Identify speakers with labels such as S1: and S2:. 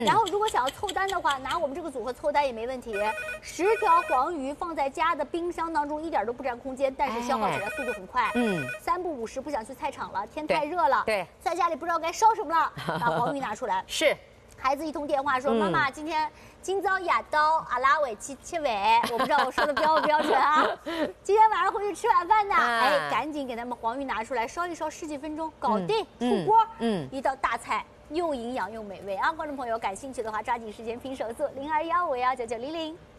S1: 然后如果想要凑单的话，拿我们这个组合凑单也没问题。10条黄鱼放在家的冰箱当中，一点都不占空间，但是消耗起来速度很快。3不5时不想去菜场了，天太热了，
S2: 对，
S1: 在家里不知道该烧什么了，把黄鱼拿出来。
S2: 是。
S1: 孩子一通电话说：“妈妈，今朝夜到阿拉回去吃饭。”我不知道我说的标不标准啊？今天晚上回去吃晚饭呢，哎，赶紧给他们黄鱼拿出来烧一烧，10几分钟搞定，出锅。一道大菜，又营养又美味啊！观众朋友感兴趣的话，抓紧时间拼手速0215199900。